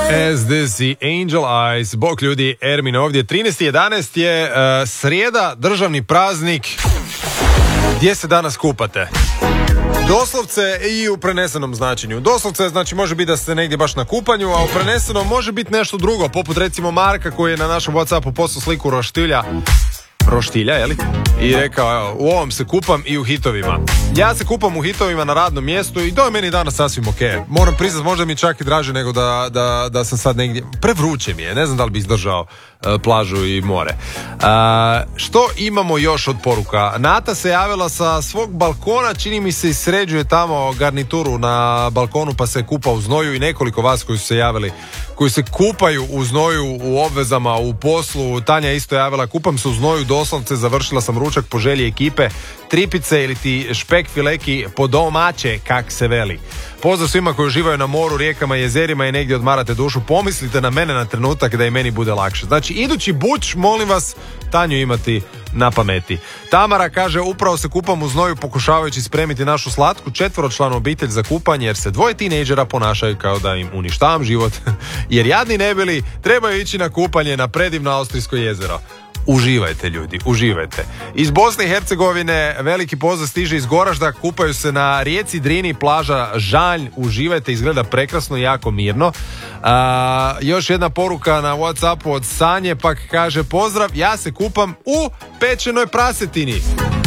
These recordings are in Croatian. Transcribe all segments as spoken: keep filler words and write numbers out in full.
As this the Angel Eyes. Bog ljudi, Ermin ovdje. trinaesti jedanaesti je uh, srijeda, državni praznik. Gdje se danas kupate? Doslovce i u prenesenom značenju. Doslovce znači može biti da ste negdje baš na kupanju, a u prenesenom može biti nešto drugo, poput recimo Marka koji je na našem WhatsAppu poslao sliku roštilja. Roštilja, jeli? I rekao, u ovom se kupam i u hitovima. Ja se kupam u hitovima na radnom mjestu i to je meni danas sasvim ok. Moram priznat, možda mi čak i draže nego da, da, da sam sad negdje... Prevruće mi je, ne znam da li bi izdržao uh, plažu i more. Uh, što imamo još od poruka? Nata se javila sa svog balkona, čini mi se i sređuje tamo garnituru na balkonu pa se kupa u znoju, i nekoliko vas koji su se javili koji se kupaju u znoju, u obvezama, u poslu. Tanja isto javila, kupam se u znoju doslovce, završila sam ručak po želji ekipe, tripice ili ti špek fileki po domaće, kak se veli. Pozdrav svima koji uživaju na moru, rijekama, jezerima i negdje odmarate dušu. Pomislite na mene na trenutak da i meni bude lakše. Znači, idući buč, molim vas, Tanju imati na pameti. Tamara kaže, upravo se kupam u znoju pokušavajući spremiti našu slatku četvoročlanu obitelj za kupanje, jer se dvoje tinejdžera ponašaju kao da im uništavam život, jer jadni nebili trebaju ići na kupanje na predivno Austrijsko jezero. Uživajte ljudi, uživajte. Iz Bosne i Hercegovine veliki pozdrav stiže iz Goražda, kupaju se na rijeci Drini, plaža Žanj, uživajte, izgleda prekrasno i jako mirno. A, još jedna poruka na WhatsAppu od Sanje, pak kaže, pozdrav, ja se kupam u pečenoj prasetini.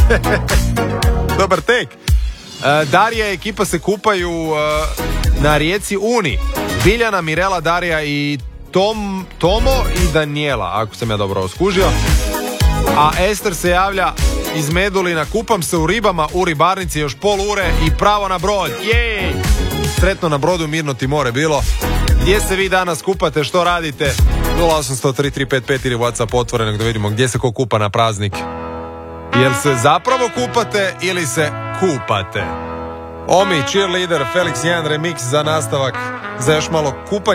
Dobar tek. A, Darija i ekipa se kupaju a, na rijeci Uni. Biljana, Mirela, Darija i Tom, Tomo i Daniela, ako sam ja dobro skužio. A Ester se javlja iz Medulina, kupam se u ribama u ribarnici još pol ure i pravo na brod. Jej! Sretno na brodu, mirno ti more bilo. Gdje se vi danas kupate, što radite? nula osam sto tri tri pet pet ili WhatsApp otvorenog da vidimo gdje se ko kupa na praznik. Jel se zapravo kupate ili se kupate? Omi, cheerleader, Felix jedan remix za nastavak, za još malo kupanja.